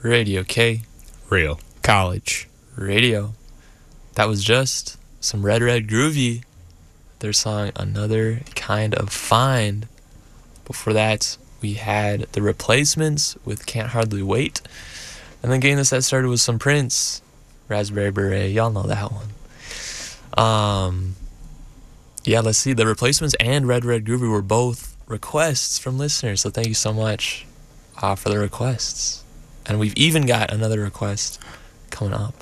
Radio K. Real. College. Radio. That was just some Red Red Groovy. Their song Another Kind of Find. Before that, we had The Replacements with Can't Hardly Wait. And then getting the set started with some Prince, Raspberry Beret. Y'all know that one. Yeah, let's see. The Replacements and Red Red Groovy were both requests from listeners. So thank you so much for the requests. And we've even got another request coming up.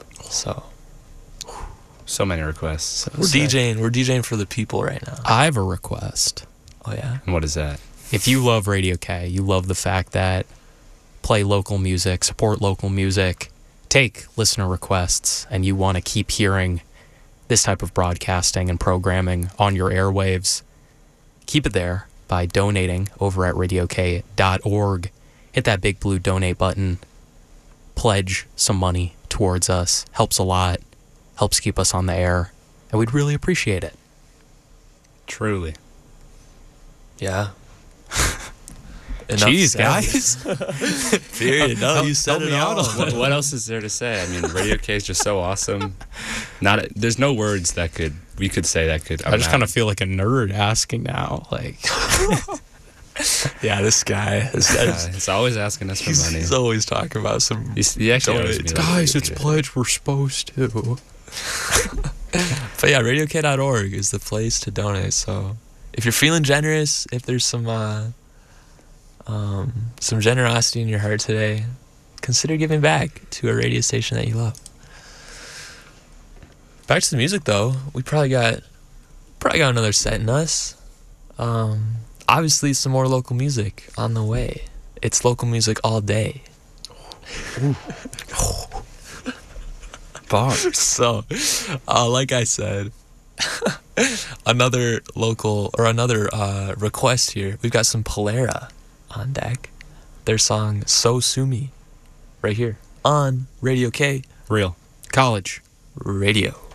So many requests. We're DJing for the people right now. I have a request. Oh yeah? And what is that? If you love Radio K, you love the fact that play local music, support local music, take listener requests, and you want to keep hearing this type of broadcasting and programming on your airwaves, keep it there by donating over at radiok.org. Hit that big blue donate button. Pledge some money towards us. Helps a lot. Helps keep us on the air. And we'd really appreciate it. Truly. Yeah. Jeez, guys. Period. No, you said it all. What else is there to say? I mean, Radio K is just so awesome. There's no words we could say that could. I just kind of feel like a nerd asking now. Like, yeah, this guy. He's always asking us for money. He's always talking about some. He actually owes me, guys, it's pledge. We're supposed to. But yeah, radiok.org is the place to donate. So if you're feeling generous, if there's some generosity in your heart today, consider giving back to a radio station that you love. Back to the music though, we probably got another set in us. Obviously some more local music on the way. It's local music all day. Bars. So, like I said, another request here. We've got some Polera on deck. Their song So Sumi right here on Radio K. Real. College. Radio.